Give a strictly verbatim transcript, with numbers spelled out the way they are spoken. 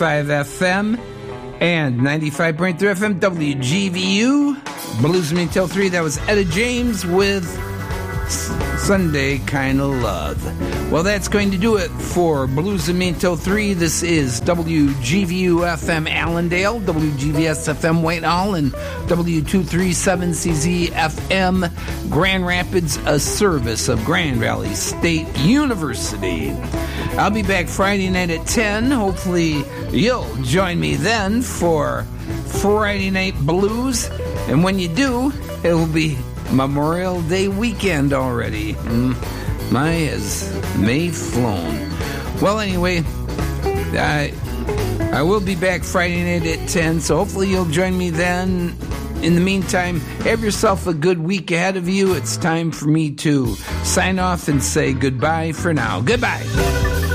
five F M and ninety-five point three F M W G V U. Blues Me Till three, that was Etta James with Sunday Kinda Love. Well, that's going to do it for Blues Me Until three. This is W G V U F M Allendale, W G V S F M Whitehall, and W two thirty-seven C Z F M Grand Rapids, a service of Grand Valley State University. I'll be back Friday night at ten. Hopefully you'll join me then for Friday Night Blues. And when you do, it'll be Memorial Day weekend already. Mm, my, has May flown. Well, anyway, I, I will be back Friday night at ten, so hopefully you'll join me then. In the meantime, have yourself a good week ahead of you. It's time for me to sign off and say goodbye for now. Goodbye.